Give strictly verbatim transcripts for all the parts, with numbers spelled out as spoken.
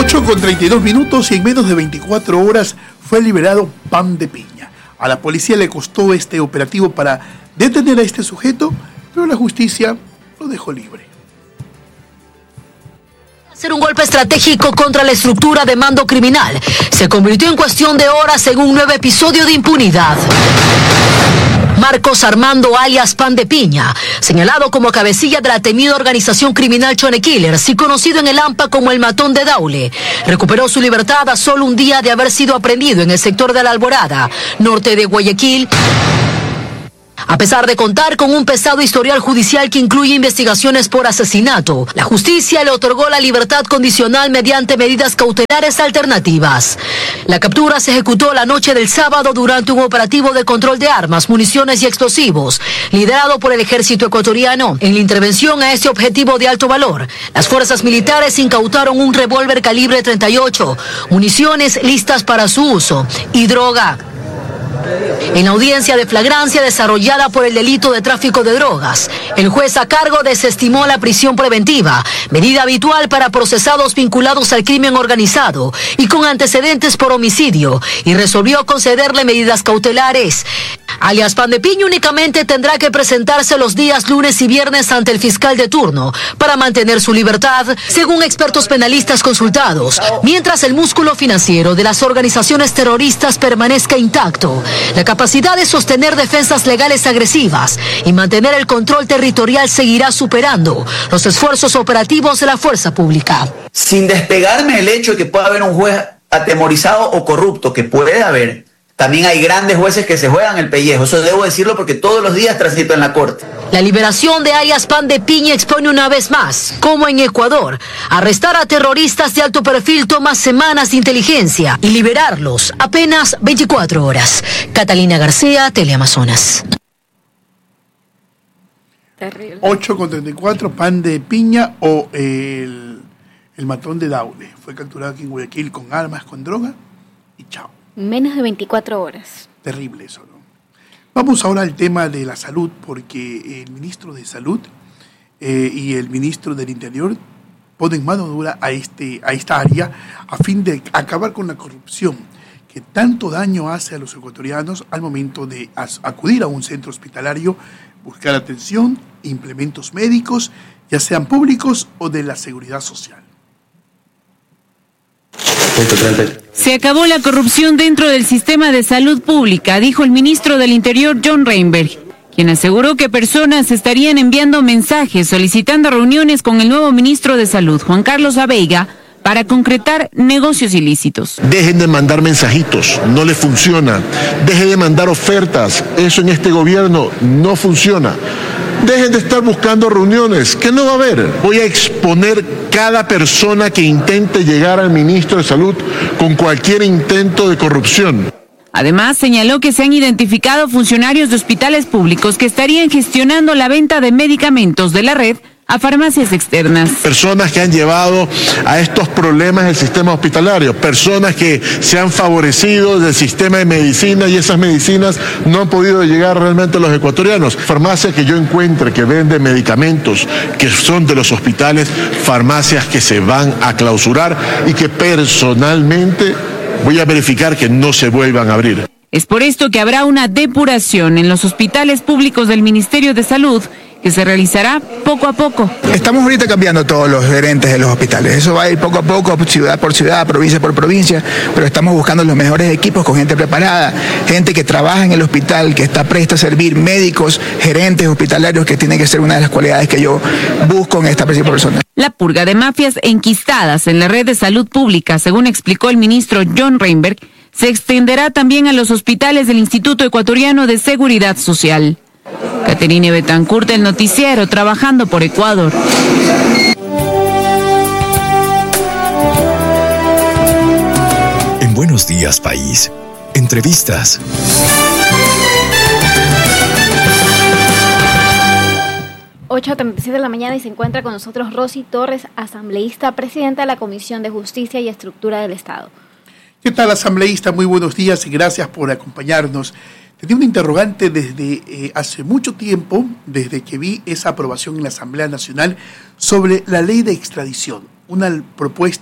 ocho con treinta y dos minutos y en menos de veinticuatro horas fue liberado Pan de Piña. A la policía le costó este operativo para detener a este sujeto, pero la justicia lo dejó libre. Hacer un golpe estratégico contra la estructura de mando criminal se convirtió en cuestión de horas en un nuevo episodio de impunidad. Marcos Armando alias Pan de Piña, señalado como cabecilla de la temida organización criminal Chone Killers y conocido en el AMPA como el Matón de Daule, recuperó su libertad a solo un día de haber sido aprehendido en el sector de La Alborada, norte de Guayaquil, a pesar de contar con un pesado historial judicial que incluye investigaciones por asesinato. La justicia le otorgó la libertad condicional mediante medidas cautelares alternativas. La captura se ejecutó la noche del sábado durante un operativo de control de armas, municiones y explosivos, liderado por el ejército ecuatoriano. En la intervención a este objetivo de alto valor, las fuerzas militares incautaron un revólver calibre treinta y ocho, municiones listas para su uso y droga. En la audiencia de flagrancia desarrollada por el delito de tráfico de drogas, el juez a cargo desestimó la prisión preventiva, medida habitual para procesados vinculados al crimen organizado y con antecedentes por homicidio, y resolvió concederle medidas cautelares. Alias Pan de Piña únicamente tendrá que presentarse los días lunes y viernes ante el fiscal de turno para mantener su libertad, según expertos penalistas consultados, mientras el músculo financiero de las organizaciones terroristas permanezca intacto. La capacidad de sostener defensas legales agresivas y mantener el control territorial seguirá superando los esfuerzos operativos de la fuerza pública. Sin despegarme del hecho de que pueda haber un juez atemorizado o corrupto, que puede haber, también hay grandes jueces que se juegan el pellejo. Eso debo decirlo porque todos los días transito en la corte. La liberación de alias Pan de Piña expone una vez más, como en Ecuador, arrestar a terroristas de alto perfil toma semanas de inteligencia y liberarlos apenas veinticuatro horas. Catalina García, Teleamazonas. Terrible. ocho con treinta y cuatro, Pan de Piña o el, el Matón de Daule. Fue capturado aquí en Guayaquil con armas, con droga y chao. Menos de veinticuatro horas. Terrible eso, ¿no? Vamos ahora al tema de la salud, porque el ministro de Salud eh, y el ministro del Interior ponen mano dura a, este, a esta área a fin de acabar con la corrupción que tanto daño hace a los ecuatorianos al momento de as- acudir a un centro hospitalario, buscar atención, implementos médicos, ya sean públicos o de la seguridad social. Se acabó la corrupción dentro del sistema de salud pública, dijo el ministro del Interior John Reinberg, quien aseguró que personas estarían enviando mensajes solicitando reuniones con el nuevo ministro de Salud, Juan Carlos Abeiga, para concretar negocios ilícitos. Dejen de mandar mensajitos, no les funciona. Dejen de mandar ofertas, eso en este gobierno no funciona. Dejen de estar buscando reuniones, que no va a haber. Voy a exponer cada persona que intente llegar al ministro de Salud con cualquier intento de corrupción. Además, señaló que se han identificado funcionarios de hospitales públicos que estarían gestionando la venta de medicamentos de la red a farmacias externas. Personas que han llevado a estos problemas el sistema hospitalario, personas que se han favorecido del sistema de medicina y esas medicinas no han podido llegar realmente a los ecuatorianos. Farmacias que yo encuentre que venden medicamentos que son de los hospitales, farmacias que se van a clausurar y que personalmente voy a verificar que no se vuelvan a abrir. Es por esto que habrá una depuración en los hospitales públicos del Ministerio de Salud, que se realizará poco a poco. Estamos ahorita cambiando todos los gerentes de los hospitales. Eso va a ir poco a poco, ciudad por ciudad, provincia por provincia, pero estamos buscando los mejores equipos con gente preparada, gente que trabaja en el hospital, que está presta a servir, médicos, gerentes hospitalarios, que tiene que ser una de las cualidades que yo busco en esta persona. La purga de mafias enquistadas en la red de salud pública, según explicó el ministro John Reinberg, se extenderá también a los hospitales del Instituto Ecuatoriano de Seguridad Social. Caterine Betancourt, el noticiero, trabajando por Ecuador. En Buenos Días, País. Entrevistas. ocho treinta y siete de la mañana y se encuentra con nosotros Rosy Torres, asambleísta, presidenta de la Comisión de Justicia y Estructura del Estado. ¿Qué tal, asambleísta? Muy buenos días y gracias por acompañarnos. Tenía una interrogante desde eh, hace mucho tiempo, desde que vi esa aprobación en la Asamblea Nacional sobre la ley de extradición, una propuesta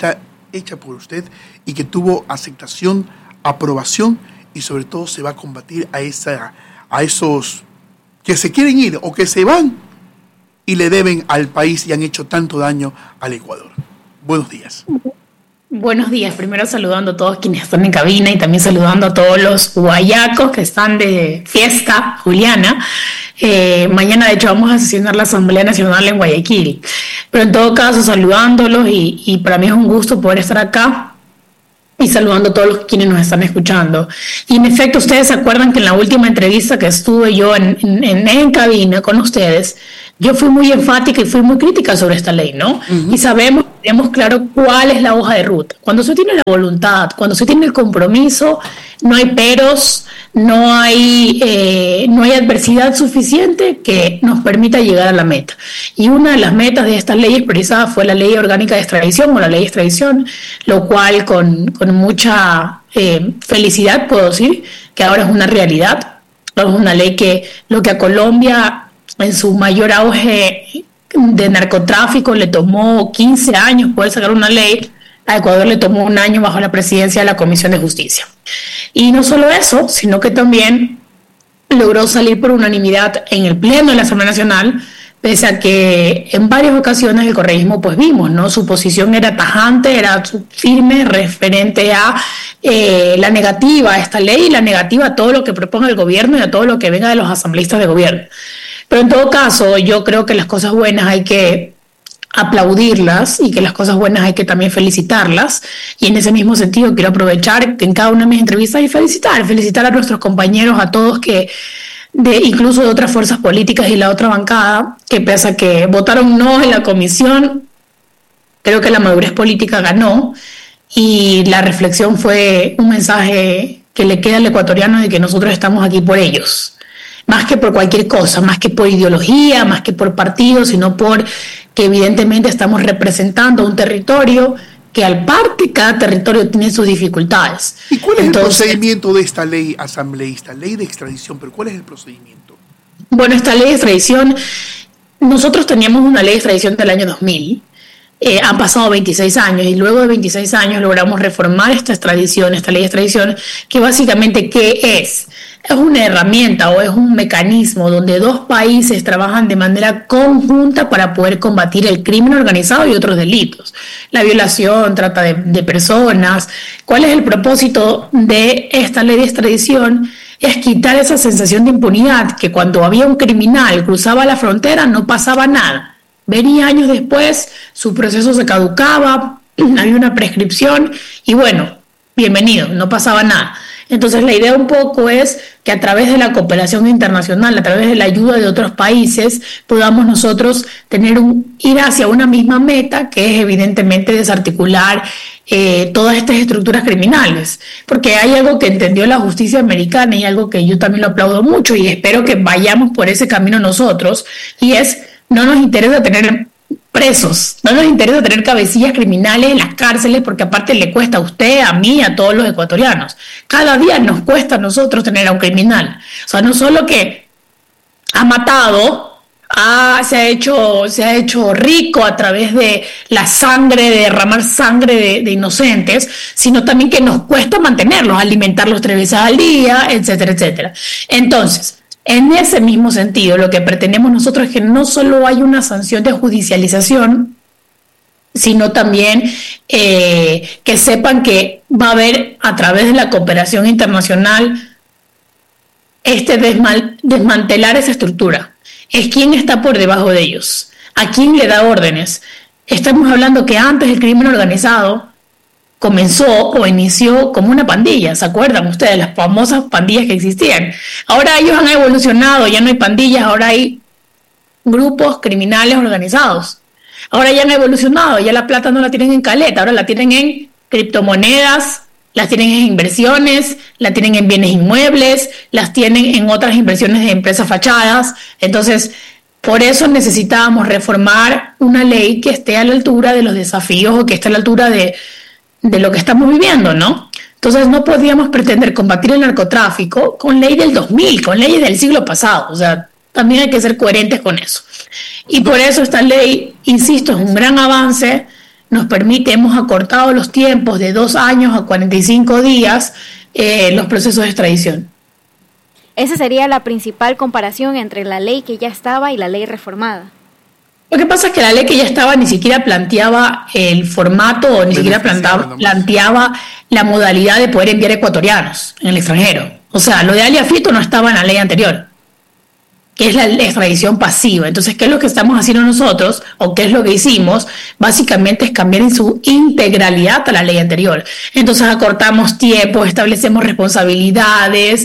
hecha por usted y que tuvo aceptación, aprobación y sobre todo se va a combatir a, esa, a esos que se quieren ir o que se van y le deben al país y han hecho tanto daño al Ecuador. Buenos días. Buenos días, primero saludando a todos quienes están en cabina y también saludando a todos los guayacos que están de fiesta juliana. Eh, mañana de hecho vamos a sesionar la Asamblea Nacional en Guayaquil, pero en todo caso saludándolos y, y para mí es un gusto poder estar acá y saludando a todos los quienes nos están escuchando. Y en efecto, ustedes se acuerdan que en la última entrevista que estuve yo en, en, en cabina con ustedes, yo fui muy enfática y fui muy crítica sobre esta ley, ¿no? Uh-huh. Y sabemos, tenemos claro cuál es la hoja de ruta. Cuando se tiene la voluntad, cuando se tiene el compromiso, no hay peros, no hay, eh, no hay adversidad suficiente que nos permita llegar a la meta. Y una de las metas de esta ley expresada fue la Ley Orgánica de Extradición o la Ley de Extradición, lo cual con, con mucha eh, felicidad puedo decir que ahora es una realidad. Es una ley que lo que a Colombia en su mayor auge de narcotráfico le tomó quince años poder sacar una ley, a Ecuador le tomó un año bajo la presidencia de la Comisión de Justicia. Y no solo eso, sino que también logró salir por unanimidad en el Pleno de la Asamblea Nacional, pese a que en varias ocasiones el correísmo, pues vimos, ¿no? Su posición era tajante, era firme referente a eh, la negativa a esta ley y la negativa a todo lo que proponga el gobierno y a todo lo que venga de los asambleístas de gobierno. Pero en todo caso, yo creo que las cosas buenas hay que aplaudirlas y que las cosas buenas hay que también felicitarlas. Y en ese mismo sentido quiero aprovechar en cada una de mis entrevistas y felicitar, felicitar a nuestros compañeros, a todos que, de incluso de otras fuerzas políticas y la otra bancada, que pese a que votaron no en la comisión, creo que la madurez política ganó y la reflexión fue un mensaje que le queda al ecuatoriano de que nosotros estamos aquí por ellos. Más que por cualquier cosa, más que por ideología, más que por partido, sino por que evidentemente estamos representando un territorio que al par que cada territorio tiene sus dificultades. ¿Y cuál es Entonces, el procedimiento de esta ley asambleísta, ley de extradición? Pero ¿cuál es el procedimiento? Bueno, esta ley de extradición, nosotros teníamos una ley de extradición del año dos mil. Eh, han pasado veintiséis años y luego de veintiséis años logramos reformar esta extradición, esta ley de extradición, que básicamente, ¿qué es? Es una herramienta o es un mecanismo donde dos países trabajan de manera conjunta para poder combatir el crimen organizado y otros delitos. La violación, trata de, de personas. ¿Cuál es el propósito de esta ley de extradición? Es quitar esa sensación de impunidad, que cuando había un criminal cruzaba la frontera no pasaba nada. Venía años después, su proceso se caducaba, había una prescripción y bueno, bienvenido, no pasaba nada. Entonces la idea un poco es que a través de la cooperación internacional, a través de la ayuda de otros países, podamos nosotros tener un, ir hacia una misma meta, que es evidentemente desarticular eh, todas estas estructuras criminales. Porque hay algo que entendió la justicia americana y algo que yo también lo aplaudo mucho y espero que vayamos por ese camino nosotros, y es: no nos interesa tener presos, no nos interesa tener cabecillas criminales en las cárceles, porque aparte le cuesta a usted, a mí, a todos los ecuatorianos. Cada día nos cuesta a nosotros tener a un criminal. O sea, no solo que ha matado, ha, se, ha hecho, se ha hecho rico a través de la sangre, de derramar sangre de, de inocentes, sino también que nos cuesta mantenerlos, alimentarlos tres veces al día, etcétera, etcétera. Entonces, en ese mismo sentido, lo que pretendemos nosotros es que no solo hay una sanción de judicialización, sino también eh, que sepan que va a haber, a través de la cooperación internacional, este desmal, desmantelar esa estructura. Es quién está por debajo de ellos, a quién le da órdenes. Estamos hablando que antes el crimen organizado comenzó o inició como una pandilla, ¿se acuerdan ustedes? Las famosas pandillas que existían. Ahora ellos han evolucionado, ya no hay pandillas, ahora hay grupos criminales organizados. Ahora ya han evolucionado, ya la plata no la tienen en caleta, ahora la tienen en criptomonedas, las tienen en inversiones, la tienen en bienes inmuebles, las tienen en otras inversiones de empresas fachadas. Entonces, por eso necesitábamos reformar una ley que esté a la altura de los desafíos o que esté a la altura de de lo que estamos viviendo, ¿no? Entonces no podíamos pretender combatir el narcotráfico con ley del dos mil, con leyes del siglo pasado. O sea, también hay que ser coherentes con eso. Y por eso esta ley, insisto, es un gran avance, nos permite, hemos acortado los tiempos de dos años a cuarenta y cinco días eh, los procesos de extradición. Esa sería la principal comparación entre la ley que ya estaba y la ley reformada. Lo que pasa es que la ley que ya estaba ni siquiera planteaba el formato o ni siquiera planteaba, planteaba la modalidad de poder enviar ecuatorianos en el extranjero. O sea, lo de alias Fito no estaba en la ley anterior, que es la extradición pasiva. Entonces, ¿qué es lo que estamos haciendo nosotros? ¿O qué es lo que hicimos? Básicamente es cambiar en su integralidad a la ley anterior. Entonces, acortamos tiempos, establecemos responsabilidades,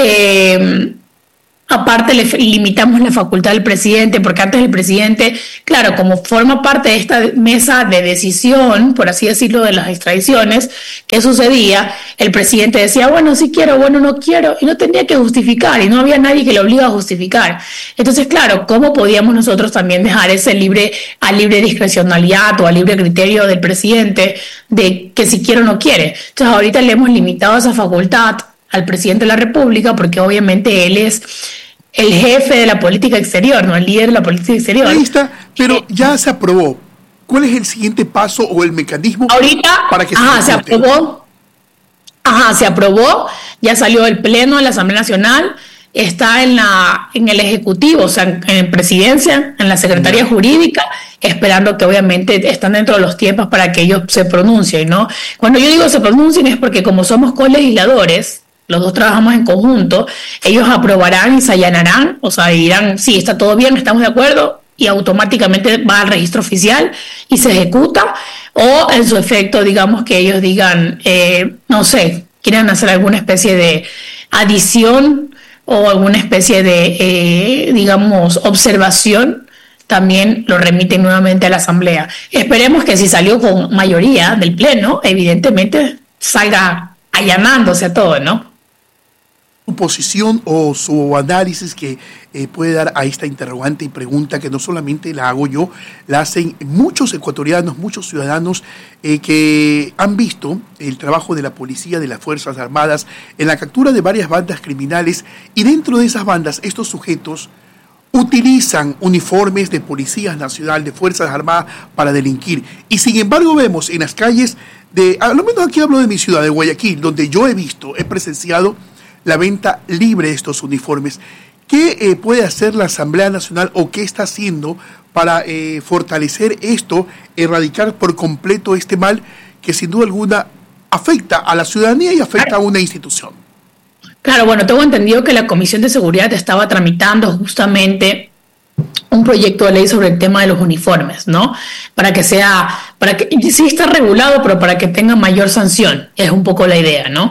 eh, aparte le limitamos la facultad del presidente, porque antes el presidente, claro, como forma parte de esta mesa de decisión, por así decirlo, de las extradiciones, ¿qué sucedía? El presidente decía, bueno, sí quiero, bueno, no quiero, y no tenía que justificar, y no había nadie que le obliga a justificar. Entonces, claro, ¿cómo podíamos nosotros también dejar ese libre, a libre discrecionalidad o a libre criterio del presidente de que si quiere o no quiere? Entonces, ahorita le hemos limitado esa facultad al presidente de la República, porque obviamente él es el jefe de la política exterior, no el líder de la política exterior. Ahí está, pero ya se aprobó. ¿Cuál es el siguiente paso o el mecanismo ahorita, para que ajá, se, se aprobó? Ajá, se aprobó, ya salió del Pleno de la Asamblea Nacional, está en la en el Ejecutivo, o sea, en, en Presidencia, en la Secretaría no. Jurídica, esperando que obviamente están dentro de los tiempos para que ellos se pronuncien, ¿no? Cuando yo digo se pronuncien es porque como somos colegisladores, los dos trabajamos en conjunto, ellos aprobarán y se allanarán, o sea, dirán, sí, está todo bien, estamos de acuerdo, y automáticamente va al registro oficial y se ejecuta, o en su efecto, digamos que ellos digan, eh, no sé, quieren hacer alguna especie de adición o alguna especie de, eh, digamos, observación, también lo remiten nuevamente a la Asamblea. Esperemos que si salió con mayoría del Pleno, evidentemente salga allanándose a todo, ¿no? Su posición o su análisis que eh, puede dar a esta interrogante y pregunta que no solamente la hago yo, la hacen muchos ecuatorianos, muchos ciudadanos eh, que han visto el trabajo de la policía, de las Fuerzas Armadas en la captura de varias bandas criminales, y dentro de esas bandas estos sujetos utilizan uniformes de Policía Nacional, de Fuerzas Armadas para delinquir, y sin embargo vemos en las calles de, a lo menos aquí hablo de mi ciudad, de Guayaquil, donde yo he visto, he presenciado la venta libre de estos uniformes. ¿Qué eh, puede hacer la Asamblea Nacional o qué está haciendo para eh, fortalecer esto, erradicar por completo este mal que sin duda alguna afecta a la ciudadanía y afecta a una institución? Claro, bueno, tengo entendido que la Comisión de Seguridad estaba tramitando justamente un proyecto de ley sobre el tema de los uniformes, ¿no? Para que sea, para que sí está regulado, pero para que tenga mayor sanción, es un poco la idea, ¿no?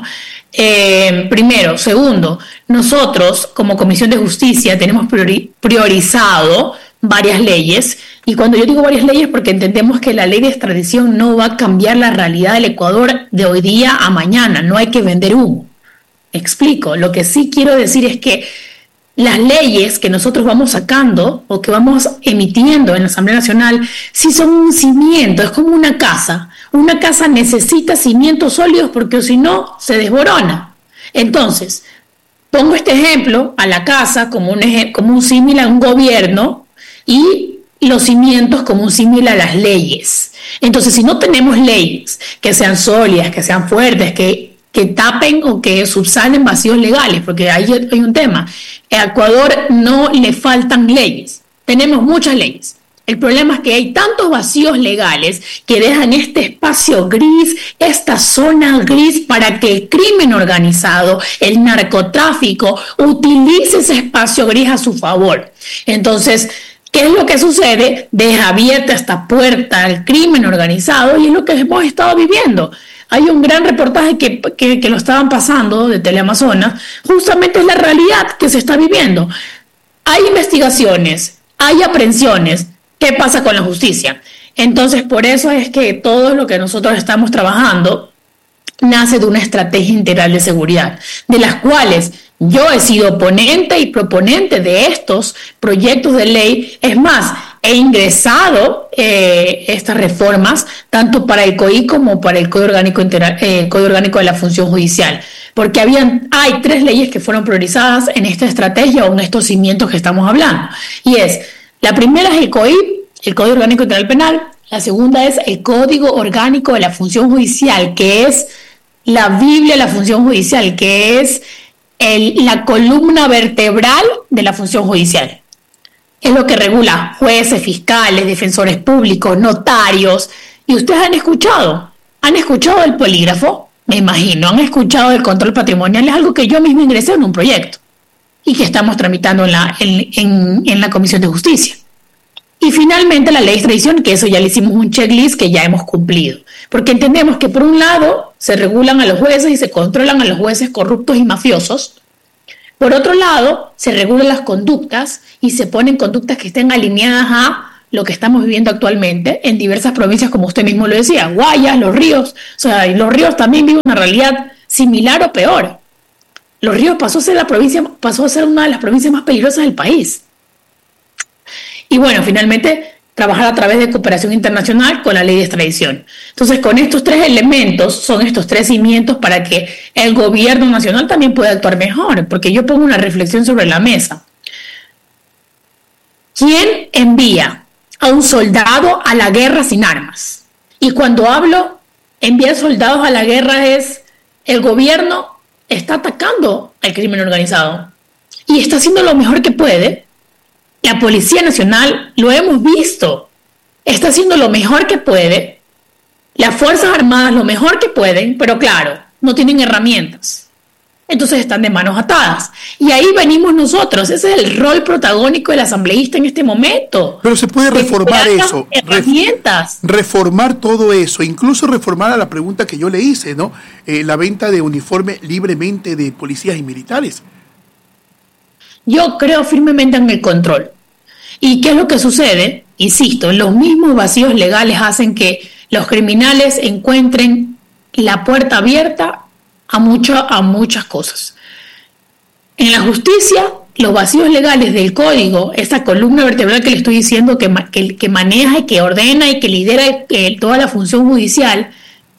Eh, primero. Segundo, nosotros como Comisión de Justicia tenemos priori- priorizado varias leyes, y cuando yo digo varias leyes porque entendemos que la ley de extradición no va a cambiar la realidad del Ecuador de hoy día a mañana, no hay que vender humo. Explico, lo que sí quiero decir es que las leyes que nosotros vamos sacando o que vamos emitiendo en la Asamblea Nacional sí son un cimiento, es como una casa. Una casa necesita cimientos sólidos porque si no se desborona. Entonces, pongo este ejemplo a la casa como un, ej- como un símil a un gobierno y los cimientos como un símil a las leyes. Entonces, si no tenemos leyes que sean sólidas, que sean fuertes, que que tapen o que subsanen vacíos legales, porque ahí hay un tema. A Ecuador no le faltan leyes, tenemos muchas leyes. El problema es que hay tantos vacíos legales que dejan este espacio gris, esta zona gris, para que el crimen organizado, el narcotráfico, utilice ese espacio gris a su favor. Entonces, ¿qué es lo que sucede? Deja abierta esta puerta al crimen organizado, y es lo que hemos estado viviendo. Hay un gran reportaje que, que, que lo estaban pasando de Teleamazonas, justamente es la realidad que se está viviendo. Hay investigaciones, hay aprehensiones. ¿Qué pasa con la justicia? Entonces, por eso es que todo lo que nosotros estamos trabajando nace de una estrategia integral de seguridad, de las cuales yo he sido ponente y proponente de estos proyectos de ley. Es más, he ingresado eh, estas reformas tanto para el C O I como para el Código Orgánico, Integral, eh, Código Orgánico de la Función Judicial, porque habían, hay tres leyes que fueron priorizadas en esta estrategia o en estos cimientos que estamos hablando. Y es, la primera es el C O I, el Código Orgánico Integral Penal, La segunda es el Código Orgánico de la Función Judicial, que es la Biblia de la función judicial, que es el, la columna vertebral de la función judicial. Es lo que regula jueces, fiscales, defensores públicos, notarios. Y ustedes han escuchado, han escuchado el polígrafo, me imagino, han escuchado el control patrimonial, es algo que yo mismo ingresé en un proyecto y que estamos tramitando en la, en, en, en la Comisión de Justicia. Y finalmente la ley de extradición, que eso ya le hicimos un checklist que ya hemos cumplido. Porque entendemos que por un lado se regulan a los jueces y se controlan a los jueces corruptos y mafiosos. Por otro lado, se regulan las conductas y se ponen conductas que estén alineadas a lo que estamos viviendo actualmente en diversas provincias, como usted mismo lo decía, Guayas, Los Ríos. O sea, y Los Ríos también viven una realidad similar o peor. Los Ríos pasó a ser la provincia, pasó a ser una de las provincias más peligrosas del país. Y bueno, finalmente, trabajar a través de cooperación internacional con la ley de extradición. Entonces, con estos tres elementos, son estos tres cimientos para que el gobierno nacional también pueda actuar mejor, porque yo pongo una reflexión sobre la mesa. ¿Quién envía a un soldado a la guerra sin armas? Y cuando hablo, enviar soldados a la guerra es el gobierno está atacando al crimen organizado y está haciendo lo mejor que puede. La Policía Nacional, lo hemos visto, está haciendo lo mejor que puede. Las Fuerzas Armadas lo mejor que pueden, pero claro, no tienen herramientas. Entonces están de manos atadas. Y ahí venimos nosotros. Ese es el rol protagónico del asambleísta en este momento. Pero se puede reformar eso. Herramientas. Reformar todo eso. Incluso reformar a la pregunta que yo le hice, ¿no? Eh, la venta de uniforme libremente de policías y militares. Yo creo firmemente en el control. ¿Y qué es lo que sucede? Insisto, los mismos vacíos legales hacen que los criminales encuentren la puerta abierta a, mucho, a muchas cosas. En la justicia, los vacíos legales del código, esa columna vertebral que le estoy diciendo que, que, que maneja y que ordena y que lidera eh, toda la función judicial,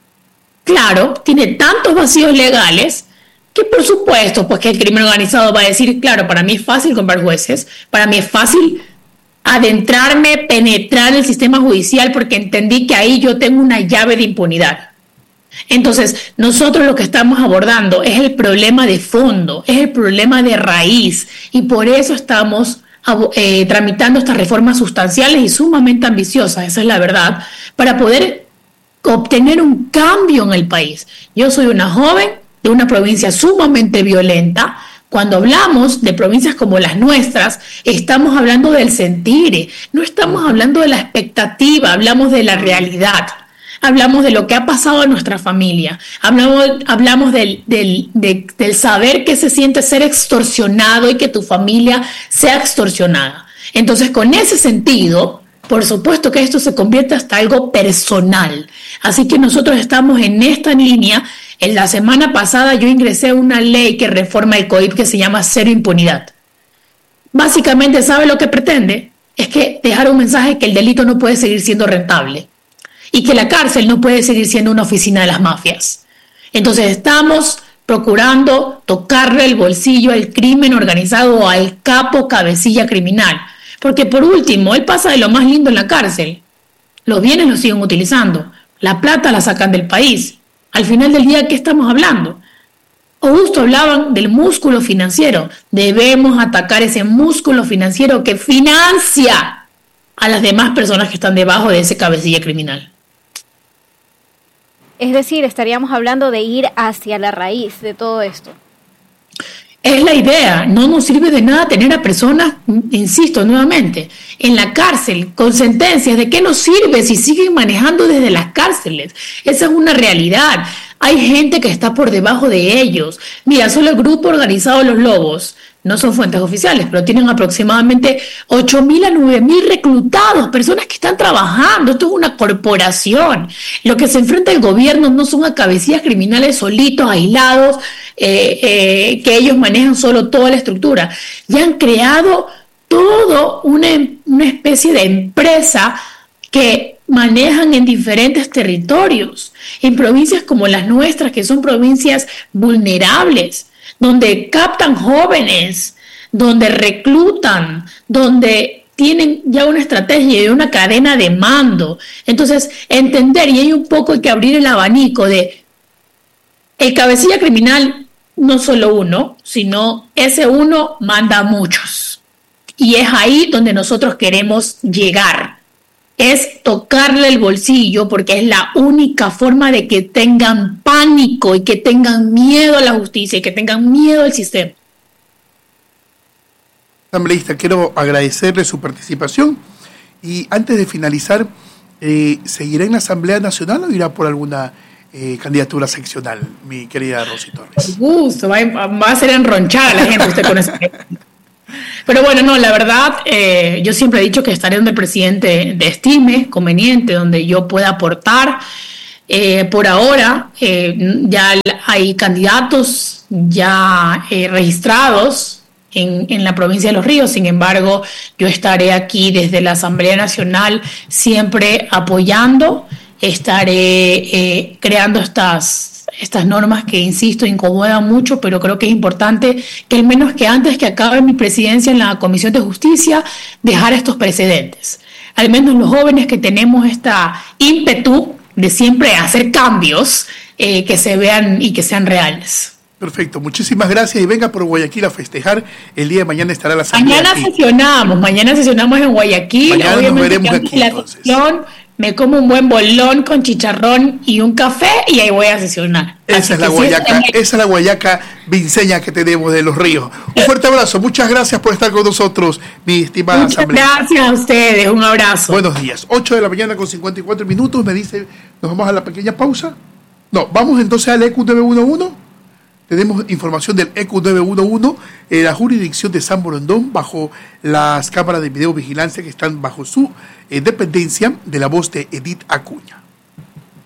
claro, tiene tantos vacíos legales que por supuesto, pues que el crimen organizado va a decir, claro, para mí es fácil comprar jueces, para mí es fácil adentrarme, penetrar el sistema judicial porque entendí que ahí yo tengo una llave de impunidad. Entonces, nosotros lo que estamos abordando es el problema de fondo, es el problema de raíz y por eso estamos eh, tramitando estas reformas sustanciales y sumamente ambiciosas, esa es la verdad, para poder obtener un cambio en el país. Yo soy una joven de una provincia sumamente violenta. Cuando hablamos de provincias como las nuestras, estamos hablando del sentir, no estamos hablando de la expectativa, hablamos de la realidad, hablamos de lo que ha pasado en nuestra familia, hablamos, hablamos del, del, de, del saber que se siente ser extorsionado y que tu familia sea extorsionada. Entonces, con ese sentido, por supuesto que esto se convierte hasta algo personal. Así que nosotros estamos en esta línea. En la semana pasada yo ingresé una ley que reforma el C O I P que se llama Cero Impunidad. Básicamente, ¿sabe lo que pretende? Es que dejar un mensaje que el delito no puede seguir siendo rentable y que la cárcel no puede seguir siendo una oficina de las mafias. Entonces estamos procurando tocarle el bolsillo al crimen organizado o al capo cabecilla criminal. Porque por último, él pasa de lo más lindo en la cárcel. Los bienes los siguen utilizando. La plata la sacan del país. Al final del día, ¿qué estamos hablando? Augusto hablaban del músculo financiero. Debemos atacar ese músculo financiero que financia a las demás personas que están debajo de ese cabecilla criminal. Es decir, estaríamos hablando de ir hacia la raíz de todo esto. Es la idea. No nos sirve de nada tener a personas, insisto nuevamente, en la cárcel con sentencias. ¿De qué nos sirve si siguen manejando desde las cárceles? Esa es una realidad. Hay gente que está por debajo de ellos. Mira, solo el grupo organizado Los Lobos, no son fuentes oficiales, pero tienen aproximadamente ocho mil a nueve mil reclutados, personas que están trabajando. Esto es una corporación. Lo que se enfrenta el gobierno no son a cabecillas criminales solitos, aislados, eh, eh, que ellos manejan solo toda la estructura. Ya han creado todo una, una especie de empresa que manejan en diferentes territorios, en provincias como las nuestras, que son provincias vulnerables, donde captan jóvenes, donde reclutan, donde tienen ya una estrategia y una cadena de mando. Entonces, entender, y hay un poco hay que abrir el abanico de el cabecilla criminal, no solo uno, sino ese uno manda a muchos. Y es ahí donde nosotros queremos llegar. Es tocarle el bolsillo, porque es la única forma de que tengan pánico y que tengan miedo a la justicia y que tengan miedo al sistema. Asambleísta, quiero agradecerle su participación y antes de finalizar, eh, ¿seguirá en la Asamblea Nacional o irá por alguna eh, candidatura seccional, mi querida Rosy Torres? Por gusto, va, va a ser enronchar a la gente usted con eso. Pero bueno, no, la verdad, eh, yo siempre he dicho que estaré donde el presidente de estime conveniente, donde yo pueda aportar. Eh, por ahora, eh, ya hay candidatos ya eh, registrados En, en la provincia de Los Ríos. Sin embargo, yo estaré aquí desde la Asamblea Nacional siempre apoyando, estaré eh, creando estas, estas normas que, insisto, incomodan mucho, pero creo que es importante que al menos que antes que acabe mi presidencia en la Comisión de Justicia, dejar estos precedentes. Al menos los jóvenes que tenemos esta ímpetu de siempre hacer cambios eh, que se vean y que sean reales. Perfecto, muchísimas gracias y venga por Guayaquil a festejar. El día de mañana estará la asamblea. Mañana aquí. sesionamos, mañana sesionamos en Guayaquil. Mañana Obviamente nos veremos aquí, la entonces. sesión, me como un buen bolón con chicharrón y un café y ahí voy a sesionar. Esa Así es la que guayaca, sí, esa es la guayaca vinceña que tenemos de Los Ríos. Un fuerte abrazo, muchas gracias por estar con nosotros, mi estimada muchas asamblea. gracias a ustedes, un abrazo. Buenos días, ocho de la mañana con cincuenta y cuatro minutos, me dice, ¿nos vamos a la pequeña pausa? No, vamos entonces al E Q nueve uno uno. Tenemos información del E Q nueve uno uno, eh, la jurisdicción de San Borondón, bajo las cámaras de videovigilancia que están bajo su eh, dependencia, de la voz de Edith Acuña.